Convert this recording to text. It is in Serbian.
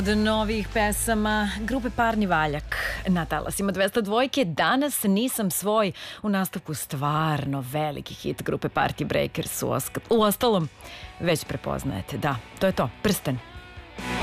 Od novih pesama grupe Parni valjak na talasima 202. Danas nisam svoj, u nastavku stvarno veliki hit grupe Party Breakers. U ostalom već prepoznajete, da, to je to, Prsten.